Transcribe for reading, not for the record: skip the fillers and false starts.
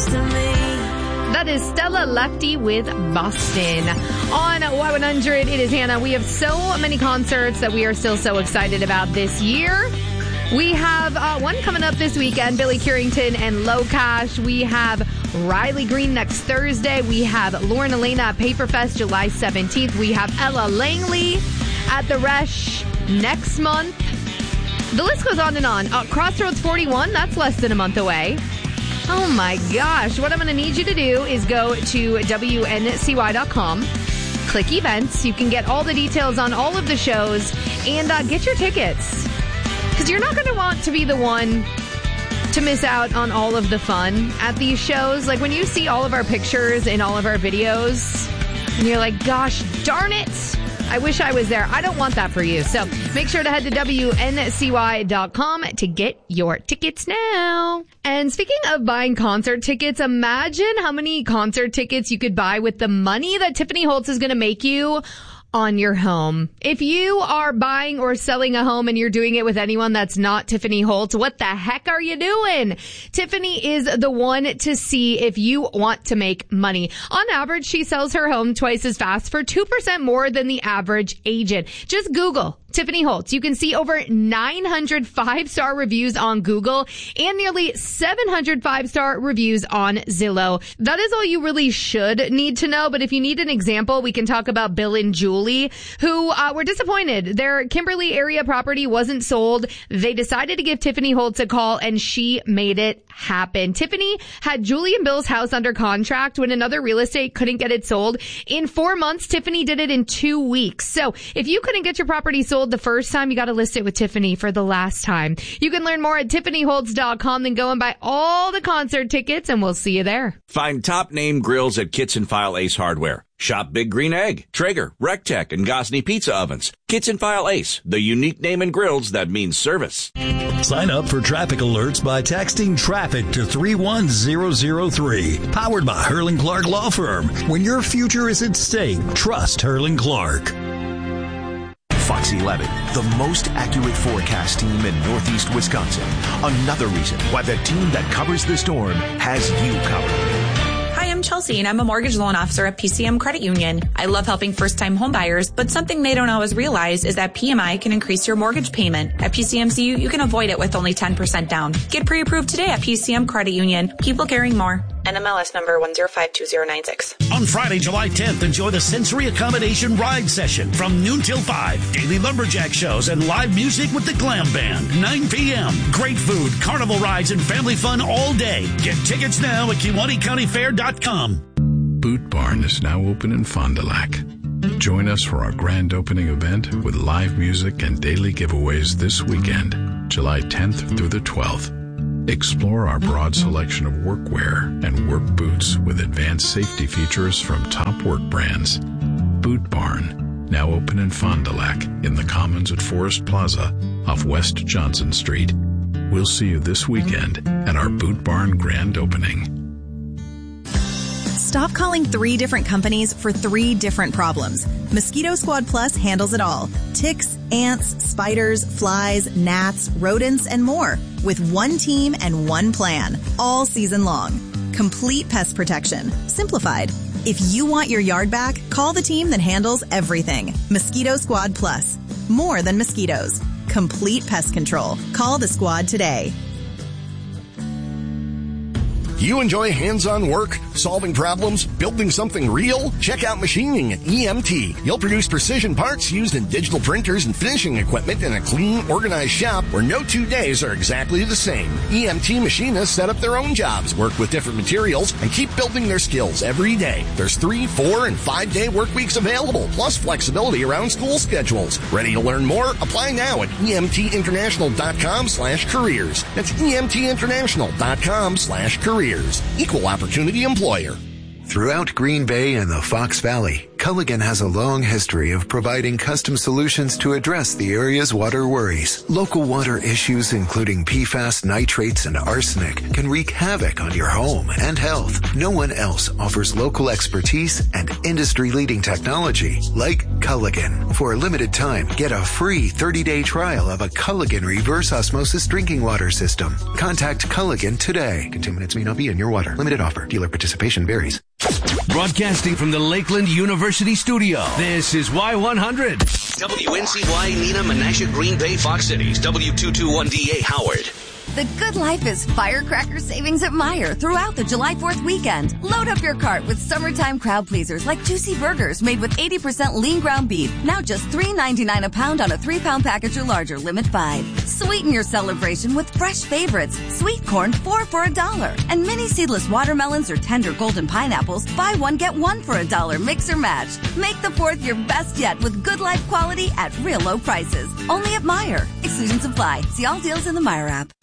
That is Stella Lefty with Boston. On Y100, it is Hannah. We have so many concerts that we are still so excited about this year. We have one coming up this weekend, Billy Currington and Low Cash. We have Riley Green next Thursday. We have Lauren Elena at Paperfest July 17th. We have Ella Langley at the Resch next month. The list goes on and on. Crossroads 41, that's less than a month away. Oh my gosh. What I'm going to need you to do is go to WNCY.com, click events. You can get all the details on all of the shows and get your tickets. Because you're not going to want to be the one to miss out on all of the fun at these shows. Like when you see all of our pictures and all of our videos and you're like, gosh, darn it. I wish I was there. I don't want that for you. So make sure to head to WNCY.com to get your tickets now. And speaking of buying concert tickets, imagine how many concert tickets you could buy with the money that Tiffany Holtz is going to make you on your home. If you are buying or selling a home and you're doing it with anyone that's not Tiffany Holtz, what the heck are you doing? Tiffany is the one to see if you want to make money. On average, she sells her home twice as fast for 2% more than the average agent. Just Google Tiffany Holtz. You can see over 900 5-star reviews on Google and nearly 700 5-star reviews on Zillow. That is all you really should need to know. But if you need an example, we can talk about Bill and Julie, who were disappointed. Their Kimberly area property wasn't sold. They decided to give Tiffany Holtz a call, and she made it happen. Tiffany had Julie and Bill's house under contract when another real estate couldn't get it sold. In 4 months, Tiffany did it in 2 weeks. So if you couldn't get your property sold the first time, you got to list it with Tiffany for the last time. You can learn more at TiffanyHoltz.com. Then go and buy all the concert tickets, and we'll see you there. Find top name grills at Kits and File Ace Hardware. Shop Big Green Egg, Traeger, Rectech, and Gosney Pizza Ovens. Kits and File Ace, the unique name in grills that means service. Sign up for traffic alerts by texting TRAFFIC to 31003. Powered by Hurling Clark Law Firm. When your future is at stake, trust Hurling Clark. Fox 11, the most accurate forecast team in Northeast Wisconsin. Another reason why the team that covers the storm has you covered. Hi, I'm Chelsea, and I'm a mortgage loan officer at PCM Credit Union. I love helping first-time homebuyers, but something they don't always realize is that PMI can increase your mortgage payment. At PCMCU, you can avoid it with only 10% down. Get pre-approved today at PCM Credit Union. People caring more. NMLS number 1052096. On Friday, July 10th, enjoy the Sensory Accommodation Ride Session from noon till 5. Daily lumberjack shows and live music with the Glam Band. 9 p.m. Great food, carnival rides, and family fun all day. Get tickets now at Kewaunee.com. Boot Barn is now open in Fond du Lac. Join us for our grand opening event with live music and daily giveaways this weekend, July 10th through the 12th. Explore our broad selection of workwear and work boots with advanced safety features from top work brands. Boot Barn, now open in Fond du Lac in the Commons at Forest Plaza off West Johnson Street. We'll see you this weekend at our Boot Barn grand opening. Stop calling 3 different companies for 3 different problems. Mosquito Squad Plus handles it all. Ticks, ants, spiders, flies, gnats, rodents, and more. With one team and one plan, all season long. Complete pest protection. Simplified. If you want your yard back, call the team that handles everything. Mosquito Squad Plus. More than mosquitoes. Complete pest control. Call the squad today. You enjoy hands-on work, solving problems, building something real? Check out machining at EMT. You'll produce precision parts used in digital printers and finishing equipment in a clean, organized shop where no 2 days are exactly the same. EMT machinists set up their own jobs, work with different materials, and keep building their skills every day. There's 3, 4, and 5-day work weeks available, plus flexibility around school schedules. Ready to learn more? Apply now at emtinternational.com/careers. That's emtinternational.com/careers. Equal opportunity employer. Throughout Green Bay and the Fox Valley, Culligan has a long history of providing custom solutions to address the area's water worries. Local water issues, including PFAS, nitrates, and arsenic, can wreak havoc on your home and health. No one else offers local expertise and industry-leading technology like Culligan. For a limited time, get a free 30-day trial of a Culligan reverse osmosis drinking water system. Contact Culligan today. Contaminants may not be in your water. Limited offer. Dealer participation varies. Broadcasting from the Lakeland University studio, this is Y100. WNCY, Nina, Menasha, Green Bay, Fox Cities, W221DA, Howard. The good life is firecracker savings at Meijer throughout the July 4th weekend. Load up your cart with summertime crowd pleasers like juicy burgers made with 80% lean ground beef. Now just $3.99 a pound on a 3-pound package or larger, limit 5. Sweeten your celebration with fresh favorites. Sweet corn, 4 for $1. And mini seedless watermelons or tender golden pineapples, buy one, get one for $1. Mix or match. Make the 4th your best yet with good life quality at real low prices. Only at Meijer. Exclusions apply. See all deals in the Meijer app.